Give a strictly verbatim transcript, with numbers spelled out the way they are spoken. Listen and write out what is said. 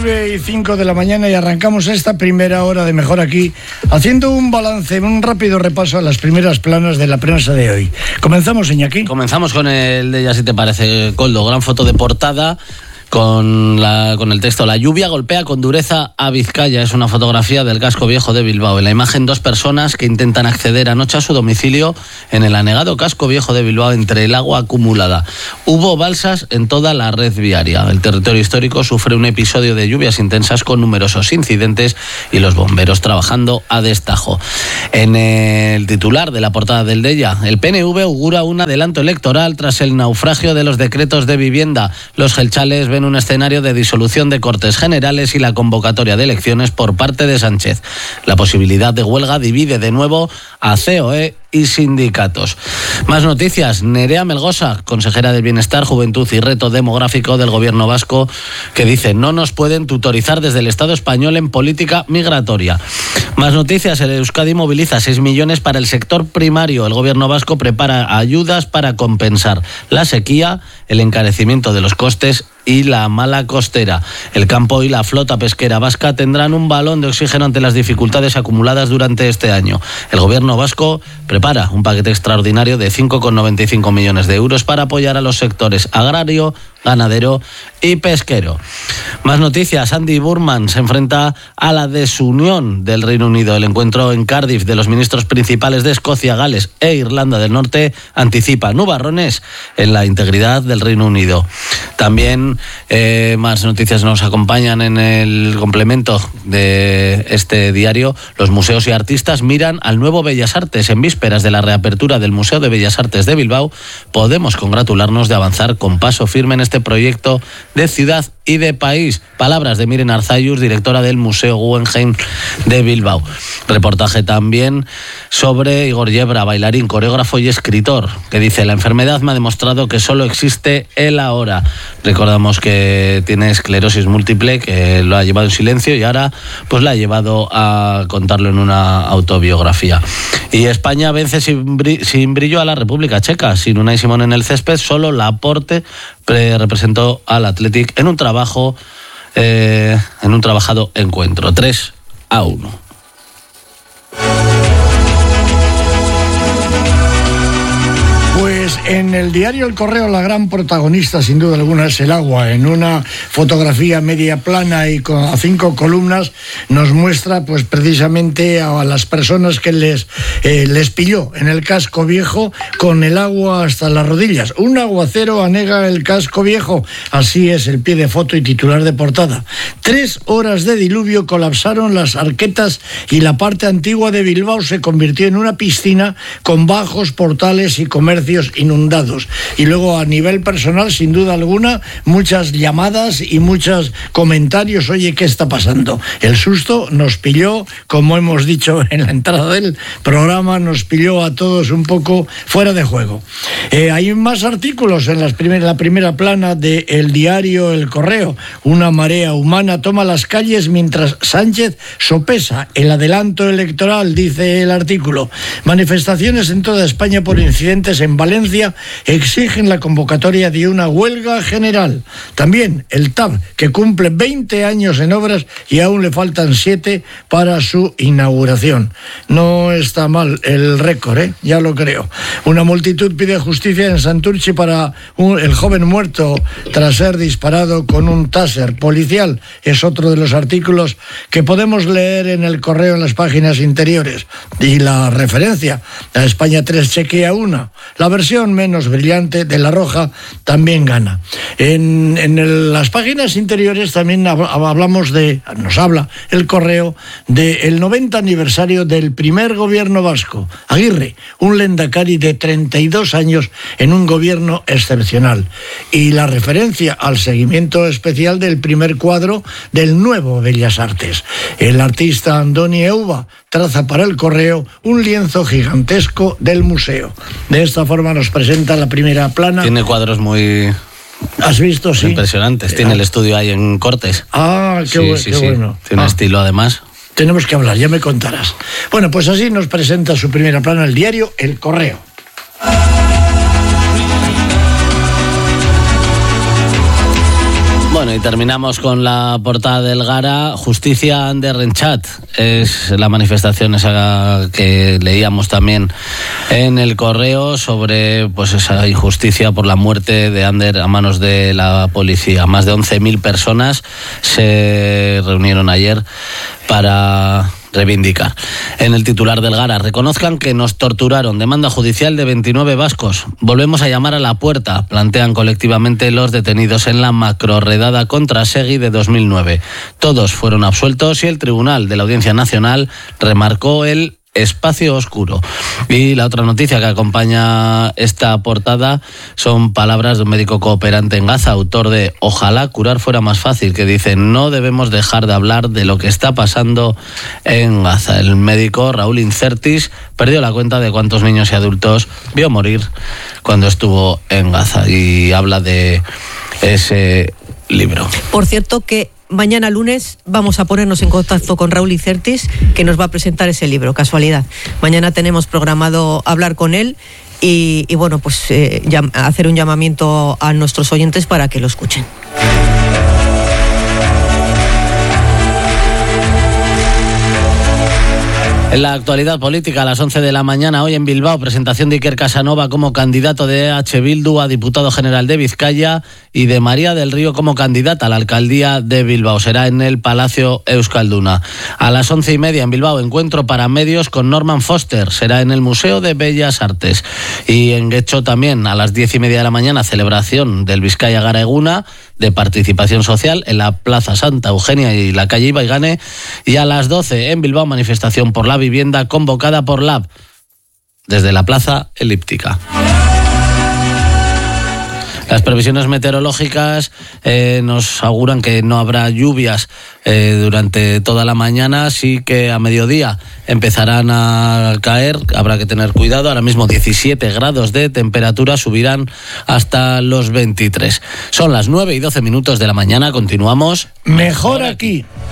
nueve y cinco de la mañana y arrancamos esta primera hora de Mejor Aquí haciendo un balance, un rápido repaso a las primeras planas de la prensa de hoy. Comenzamos, Iñaki. Comenzamos con el de Ya si te parece, Coldo, gran foto de portada. Con, la, con el texto: la lluvia golpea con dureza a Vizcaya. Es una fotografía del casco viejo de Bilbao. En la imagen, dos personas que intentan acceder anoche a su domicilio en el anegado casco viejo de Bilbao entre el agua acumulada. Hubo balsas en toda la red viaria. El territorio histórico sufre un episodio de lluvias intensas con numerosos incidentes y los bomberos trabajando a destajo. En el titular de la portada del Deia, el P N V augura un adelanto electoral tras el naufragio de los decretos de vivienda. Los gelchales ven un escenario de disolución de Cortes Generales y la convocatoria de elecciones por parte de Sánchez. La posibilidad de huelga divide de nuevo a C O E y sindicatos. Más noticias. Nerea Melgosa, consejera de Bienestar, Juventud y Reto Demográfico del Gobierno vasco, que dice: no nos pueden tutorizar desde el Estado español en política migratoria. Más noticias. El Euskadi moviliza seis millones para el sector primario. El Gobierno vasco prepara ayudas para compensar la sequía, el encarecimiento de los costes y la mala costera. El campo y la flota pesquera vasca tendrán un balón de oxígeno ante las dificultades acumuladas durante este año. El Gobierno vasco prepara un paquete extraordinario de cinco coma noventa y cinco millones de euros para apoyar a los sectores agrario, ganadero y pesquero. Más noticias. Andy Burman se enfrenta a la desunión del Reino Unido. El encuentro en Cardiff de los ministros principales de Escocia, Gales e Irlanda del Norte anticipa nubarrones en la integridad del Reino Unido. También eh, más noticias nos acompañan en el complemento de este diario. Los museos y artistas miran al nuevo Bellas Artes. En vísperas de la reapertura del Museo de Bellas Artes de Bilbao, podemos congratularnos de avanzar con paso firme en este proyecto de ciudad y de país. Palabras de Miren Arzayus, directora del Museo Guggenheim de Bilbao. Reportaje también sobre Igor Yebra, bailarín, coreógrafo y escritor, que dice: la enfermedad me ha demostrado que solo existe el ahora. Recordamos que tiene esclerosis múltiple, que lo ha llevado en silencio y ahora pues la ha llevado a contarlo en una autobiografía. Y España vence sin, br- sin brillo a la República Checa. Sin Unai Simón en el césped, solo Laporte pre- representó al Athletic en un trabajo eh, en un trabajado encuentro. tres a uno. Pues en el diario El Correo la gran protagonista sin duda alguna es el agua. En una fotografía media plana y con a cinco columnas nos muestra pues precisamente a las personas que les, eh, les pilló en el casco viejo con el agua hasta las rodillas. Un aguacero anega el casco viejo. Así es el pie de foto y titular de portada. Tres horas de diluvio colapsaron las arquetas y la parte antigua de Bilbao se convirtió en una piscina con bajos, portales y comercios inundados. Y luego a nivel personal, sin duda alguna, muchas llamadas y muchos comentarios. Oye, ¿qué está pasando? El susto nos pilló, como hemos dicho en la entrada del programa, nos pilló a todos un poco fuera de juego. Eh, hay más artículos en las primer, la primera plana del diario El Correo. Una marea humana toma las calles mientras Sánchez sopesa el adelanto electoral, dice el artículo. Manifestaciones en toda España por incidentes en Valencia exigen la convocatoria de una huelga general. También el T A B, que cumple veinte años en obras y aún le faltan siete para su inauguración. No está mal el récord, ¿eh? Ya lo creo. Una multitud pide justicia en Santurchi para un, el joven muerto tras ser disparado con un taser policial. Es otro de los artículos que podemos leer en El Correo en las páginas interiores. Y la referencia a España tres chequea una. La versión menos brillante de La Roja también gana. En, en el, las páginas interiores también hablamos de, nos habla El Correo del noventa aniversario del primer gobierno vasco. Aguirre, un lehendakari de treinta y dos años en un gobierno excepcional. Y la referencia al seguimiento especial del primer cuadro del nuevo Bellas Artes. El artista Andoni Euba traza para El Correo un lienzo gigantesco del museo. De esta forma nos presenta la primera plana. Tiene cuadros muy... ¿Has visto? Sí. Impresionantes. Tiene ah. el estudio ahí en Cortes. Ah, qué, sí, bu- sí, qué sí. bueno. Tiene ah. estilo además. Tenemos que hablar, ya me contarás. Bueno, pues así nos presenta su primera plana el diario El Correo. Bueno, y terminamos con la portada del Gara. Justicia Ander Renchat es la manifestación esa que leíamos también en el correo sobre pues esa injusticia por la muerte de Ander a manos de la policía. Más de once mil personas se reunieron ayer para reivindicar. En el titular del Gara, reconozcan que nos torturaron. Demanda judicial de veintinueve vascos. Volvemos a llamar a la puerta, plantean colectivamente los detenidos en la macrorredada contra Segui de dos mil nueve. Todos fueron absueltos y el Tribunal de la Audiencia Nacional remarcó el espacio oscuro. Y la otra noticia que acompaña esta portada son palabras de un médico cooperante en Gaza, autor de Ojalá curar fuera más fácil, que dice: no debemos dejar de hablar de lo que está pasando en Gaza. El médico Raúl Incertis perdió la cuenta de cuántos niños y adultos vio morir cuando estuvo en Gaza, y habla de ese libro. Por cierto que mañana lunes vamos a ponernos en contacto con Raúl Incertis, que nos va a presentar ese libro, casualidad. Mañana tenemos programado hablar con él y, y bueno, pues eh, hacer un llamamiento a nuestros oyentes para que lo escuchen. En la actualidad política, a las once de la mañana, hoy en Bilbao, presentación de Iker Casanova como candidato de E H Bildu a diputado general de Vizcaya y de María del Río como candidata a la alcaldía de Bilbao. Será en el Palacio Euskalduna. A las once y media en Bilbao, encuentro para medios con Norman Foster. Será en el Museo de Bellas Artes. Y en Getxo también, a las diez y media de la mañana, celebración del Vizcaya Gara Eguna de participación social en la Plaza Santa Eugenia y la calle Ibaigane. Y a las doce en Bilbao, manifestación por la vivienda convocada por Lab desde la Plaza Elíptica. Las previsiones meteorológicas eh, nos auguran que no habrá lluvias eh, durante toda la mañana, sí que a mediodía empezarán a caer, habrá que tener cuidado. Ahora mismo diecisiete grados de temperatura, subirán hasta los veintitrés. Son las nueve y doce minutos de la mañana, continuamos. Mejor aquí.